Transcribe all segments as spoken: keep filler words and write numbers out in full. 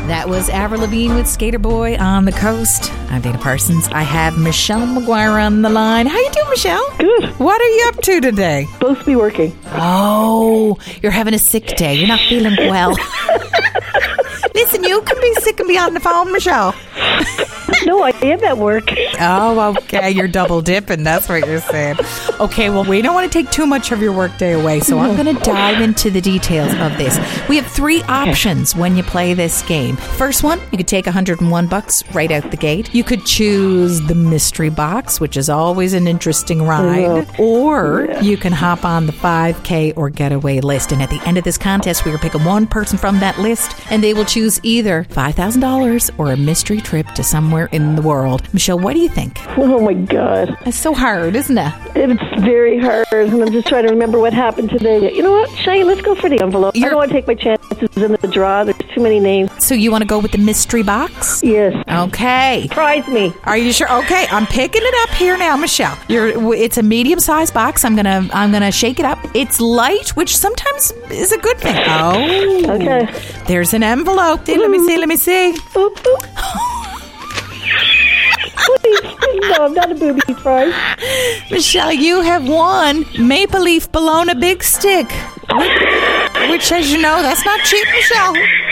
That was Avril Lavigne with Skater Boy on the Coast. I'm Dana Parsons. I have Michelle McGuire on the line. How you doing, Michelle? Good. What are you up to today? Supposed to be working. Oh, you're having a sick day. You're not feeling well. Listen, you can be sick and be on the phone, Michelle. No, I am at work. Oh, okay. You're double dipping. That's what you're saying. Okay, well, we don't want to take too much of your workday away, so I'm going to dive into the details of this. We have three options when you play this game. First one, you could take one hundred one bucks right out the gate. You could choose the mystery box, which is always an interesting ride. Or yeah. you can hop on the five K or getaway list. And at the end of this contest, we are picking one person from that list, and they will choose either five thousand dollars or a mystery trip to somewhere in the world. Michelle, what do you think? Oh, my God. It's so hard, isn't it? It's very hard, and I'm just trying to remember what happened today. You know what, Shane, let's go for the envelope. You're... I don't want to take my chances in the draw. There's too many names. So you want to go with the mystery box? Yes. Okay. Surprise me. Are you sure? Okay, I'm picking it up here now, Michelle. You're. It's a medium-sized box. I'm gonna. I'm gonna shake it up. It's light, which sometimes is a good thing. Oh. Okay. There's an envelope. Let me see. Let me see. Boop, boop. Please, no, I'm not a booby prize. Michelle, you have won Maple Leaf Bologna Big Stick. Which, as you know, that's not cheap, Michelle.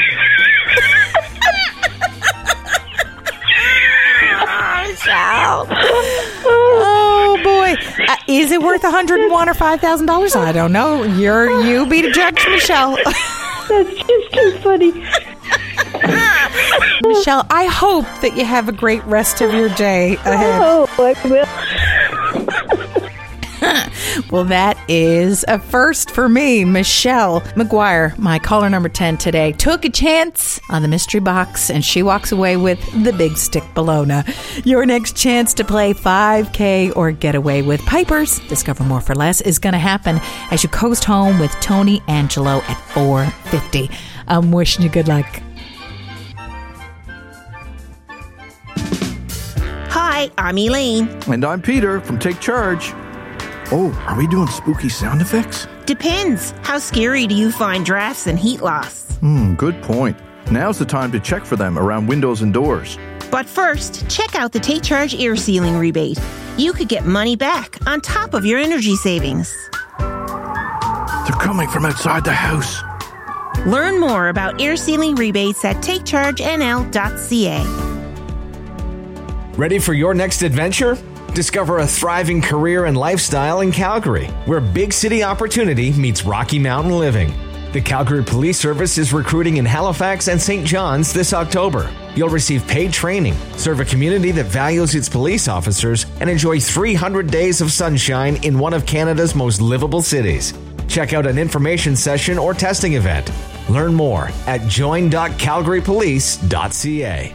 Michelle. Oh, boy. Uh, is it worth one hundred one or five thousand dollars? I don't know. You're, you be the judge, Michelle. That's just too funny. Michelle, I hope that you have a great rest of your day ahead. Oh, I will. Well, that is a first for me. Michelle McGuire, my caller number ten today, took a chance on the mystery box, and she walks away with the Big Stick Bologna. Your next chance to play five K or get away with Piper's Discover More for Less is going to happen as you coast home with Tony Angelo at four fifty. I'm wishing you good luck. Hi, I'm Elaine. And I'm Peter from Take Charge. Oh, are we doing spooky sound effects? Depends. How scary do you find drafts and heat loss? Hmm, good point. Now's the time to check for them around windows and doors. But first, check out the Take Charge air sealing rebate. You could get money back on top of your energy savings. They're coming from outside the house. Learn more about air sealing rebates at take charge n l dot c a. Ready for your next adventure? Discover a thriving career and lifestyle in Calgary, where big city opportunity meets Rocky Mountain living. The Calgary Police Service is recruiting in Halifax and Saint John's this October. You'll receive paid training, serve a community that values its police officers, and enjoy three hundred days of sunshine in one of Canada's most livable cities. Check out an information session or testing event. Learn more at join dot calgary police dot c a.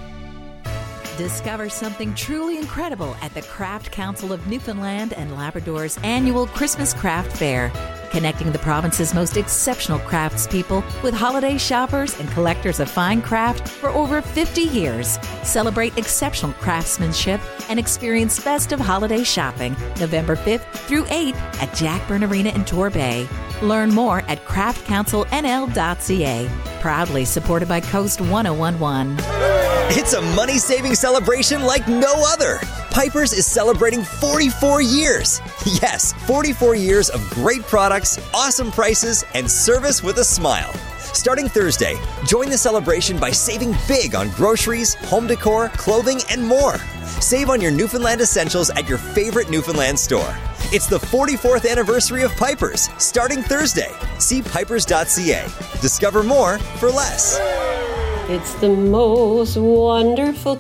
Discover something truly incredible at the Craft Council of Newfoundland and Labrador's annual Christmas Craft Fair, connecting the province's most exceptional craftspeople with holiday shoppers and collectors of fine craft for over fifty years. Celebrate exceptional craftsmanship and experience festive holiday shopping November fifth through eighth at Jackburn Arena in Torbay. Learn more at craft council n l dot c a. Proudly supported by Coast one oh one point one. It's a money-saving celebration like no other. Piper's is celebrating forty-four years. Yes, forty-four years of great products, awesome prices, and service with a smile. Starting Thursday, join the celebration by saving big on groceries, home decor, clothing, and more. Save on your Newfoundland essentials at your favorite Newfoundland store. It's the forty-fourth anniversary of Piper's, starting Thursday. See pipers dot c a. Discover more for less. It's the most wonderful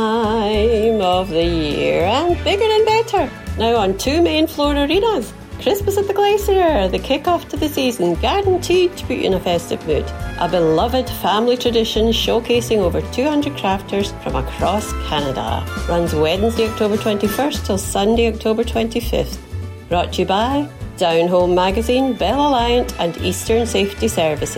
time of the year and bigger and better. Now on two main floor arenas. Christmas at the Glacier, the kick-off to the season, guaranteed to put you in a festive mood. A beloved family tradition showcasing over two hundred crafters from across Canada. Runs Wednesday, October twenty-first till Sunday, October twenty-fifth. Brought to you by Down Home Magazine, Bell Alliant and Eastern Safety Services.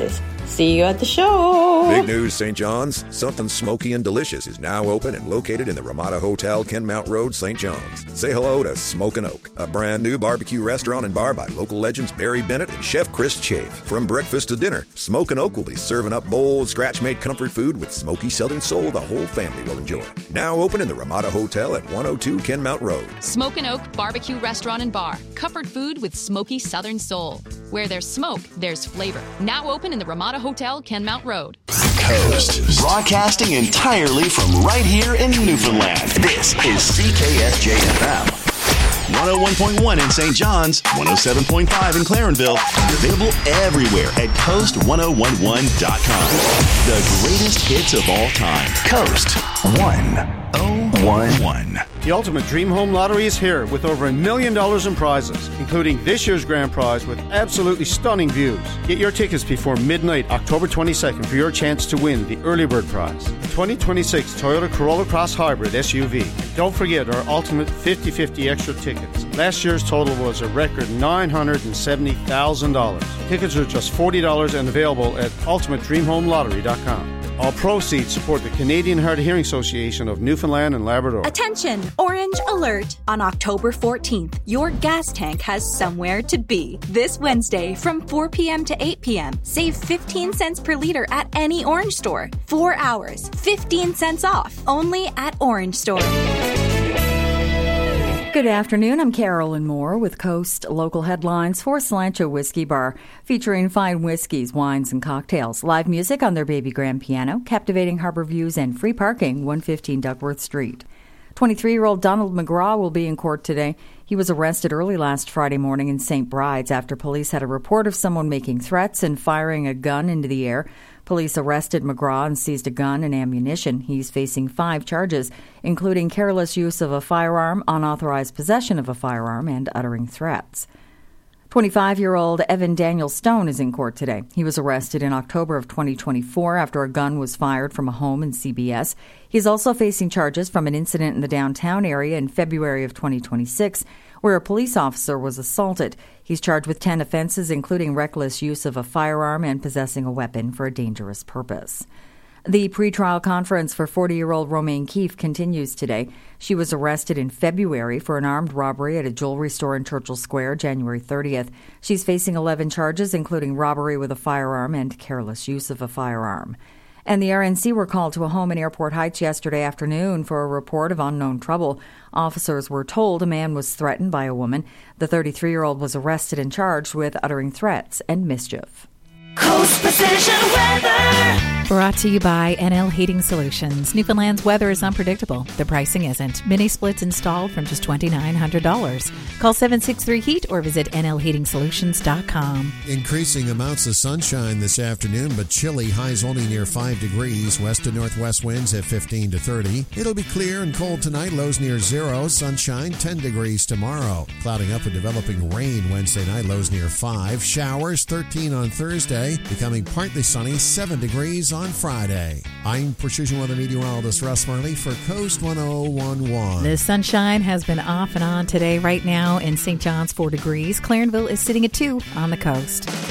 See you at the show. Big news, Saint John's. Something smoky and delicious is now open and located in the Ramada Hotel, Kenmount Road, Saint John's. Say hello to Smokin' Oak, a brand new barbecue restaurant and bar by local legends Barry Bennett and Chef Chris Chafe. From breakfast to dinner, Smokin' Oak will be serving up bold, scratch-made comfort food with smoky Southern soul the whole family will enjoy. Now open in the Ramada Hotel at one oh two Kenmount Road. Smokin' Oak Barbecue Restaurant and Bar. Comfort food with smoky Southern soul. Where there's smoke, there's flavor. Now open in the Ramada Hotel, Kenmount Road. Coast. Broadcasting entirely from right here in Newfoundland. This is C K S J F M. one oh one point one in Saint John's, one oh seven point five in Clarenville. Available everywhere at coast ten eleven dot com. The greatest hits of all time. Coast ten eleven. The Ultimate Dream Home Lottery is here with over a million dollars in prizes, including this year's grand prize with absolutely stunning views. Get your tickets before midnight, October twenty-second, for your chance to win the early bird prize, the twenty twenty-six Toyota Corolla Cross Hybrid S U V. Don't forget our Ultimate fifty fifty extra tickets. Last year's total was a record nine hundred seventy thousand dollars. Tickets are just forty dollars and available at ultimate dream home lottery dot com. All proceeds support the Canadian Hard of Hearing Association of Newfoundland and Labrador. Attention! Orange alert! On October fourteenth, your gas tank has somewhere to be. This Wednesday from four p.m. to eight p.m. Save fifteen cents per liter at any Orange store. Four hours, fifteen cents off. Only at Orange Store. Good afternoon. I'm Carolyn Moore with Coast Local Headlines for Cilantro Whiskey Bar, featuring fine whiskeys, wines, and cocktails. Live music on their baby grand piano, captivating harbor views, and free parking, one fifteen Duckworth Street. twenty-three-year-old Donald McGraw will be in court today. He was arrested early last Friday morning in Saint Bride's after police had a report of someone making threats and firing a gun into the air. Police arrested McGraw and seized a gun and ammunition. He's facing five charges, including careless use of a firearm, unauthorized possession of a firearm, and uttering threats. twenty-five-year-old Evan Daniel Stone is in court today. He was arrested in October of twenty twenty-four after a gun was fired from a home in C B S. He's also facing charges from an incident in the downtown area in February of twenty twenty-six, where a police officer was assaulted. He's charged with ten offenses, including reckless use of a firearm and possessing a weapon for a dangerous purpose. The pretrial conference for forty-year-old Romaine Keefe continues today. She was arrested in February for an armed robbery at a jewelry store in Churchill Square, January thirtieth. She's facing eleven charges, including robbery with a firearm and careless use of a firearm. And the R N C were called to a home in Airport Heights yesterday afternoon for a report of unknown trouble. Officers were told a man was threatened by a woman. The thirty-three-year-old was arrested and charged with uttering threats and mischief. Coast Precision Weather. Brought to you by N L Heating Solutions. Newfoundland's weather is unpredictable. The pricing isn't. Mini splits installed from just two thousand nine hundred dollars. Call seven six three heat or visit N L heating solutions dot com. Increasing amounts of sunshine this afternoon, but chilly. Highs only near five degrees. West to northwest winds at fifteen to thirty. It'll be clear and cold tonight. Lows near zero. Sunshine ten degrees tomorrow. Clouding up with developing rain Wednesday night. Lows near five. Showers thirteen on Thursday. Becoming partly sunny, seven degrees on Friday. I'm Precision Weather Meteorologist Russ Marley for Coast ten eleven. The sunshine has been off and on today. Right now in Saint John's, four degrees. Clarenville is sitting at two on the coast.